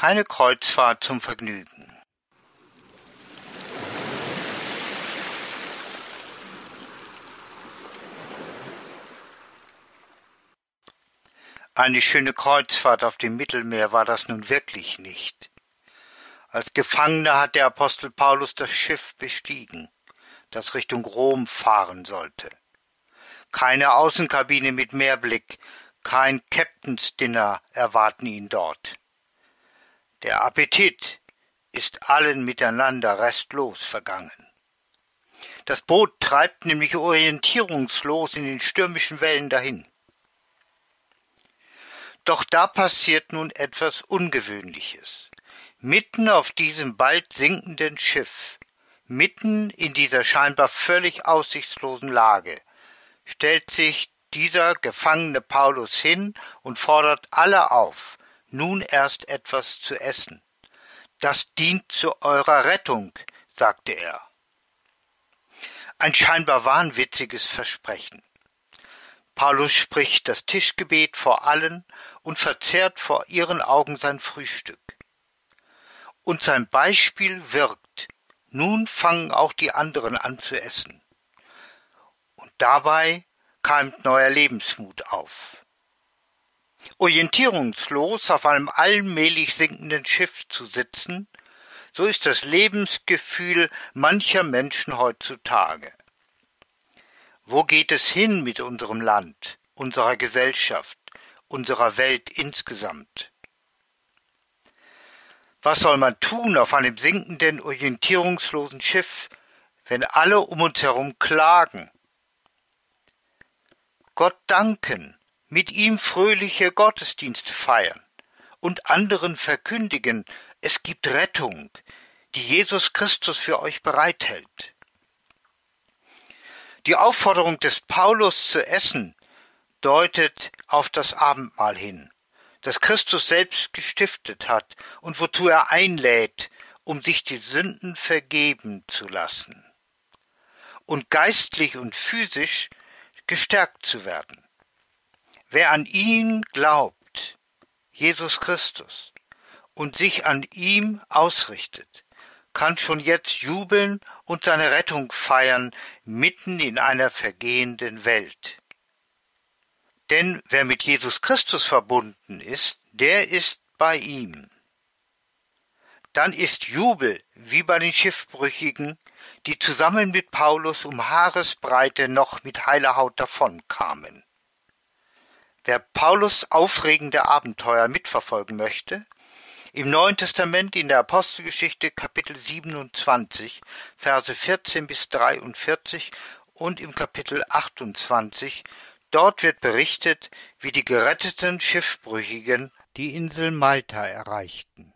Keine Kreuzfahrt zum Vergnügen. Eine schöne Kreuzfahrt auf dem Mittelmeer war das nun wirklich nicht. Als Gefangener hat der Apostel Paulus das Schiff bestiegen, das Richtung Rom fahren sollte. Keine Außenkabine mit Meerblick, kein Captain's Dinner erwarten ihn dort. Der Appetit ist allen miteinander restlos vergangen. Das Boot treibt nämlich orientierungslos in den stürmischen Wellen dahin. Doch da passiert nun etwas Ungewöhnliches. Mitten auf diesem bald sinkenden Schiff, mitten in dieser scheinbar völlig aussichtslosen Lage, stellt sich dieser gefangene Paulus hin und fordert alle auf, nun erst etwas zu essen. Das dient zu eurer Rettung, sagte er. Ein scheinbar wahnwitziges Versprechen. Paulus spricht das Tischgebet vor allen und verzehrt vor ihren Augen sein Frühstück. Und sein Beispiel wirkt. Nun fangen auch die anderen an zu essen. Und dabei keimt neuer Lebensmut auf. Orientierungslos auf einem allmählich sinkenden Schiff zu sitzen, so ist das Lebensgefühl mancher Menschen heutzutage. Wo geht es hin mit unserem Land, unserer Gesellschaft, unserer Welt insgesamt? Was soll man tun auf einem sinkenden, orientierungslosen Schiff, wenn alle um uns herum klagen? Gott danken, mit ihm fröhliche Gottesdienste feiern und anderen verkündigen, es gibt Rettung, die Jesus Christus für euch bereithält. Die Aufforderung des Paulus zu essen deutet auf das Abendmahl hin, das Christus selbst gestiftet hat und wozu er einlädt, um sich die Sünden vergeben zu lassen und geistlich und physisch gestärkt zu werden. Wer an ihn glaubt, Jesus Christus, und sich an ihm ausrichtet, kann schon jetzt jubeln und seine Rettung feiern mitten in einer vergehenden Welt. Denn wer mit Jesus Christus verbunden ist, der ist bei ihm. Dann ist Jubel wie bei den Schiffbrüchigen, die zusammen mit Paulus um Haaresbreite noch mit heiler Haut davonkamen. Wer Paulus aufregende Abenteuer mitverfolgen möchte, im Neuen Testament in der Apostelgeschichte Kapitel 27, Verse 14 bis 43 und im Kapitel 28, dort wird berichtet, wie die geretteten Schiffbrüchigen die Insel Malta erreichten.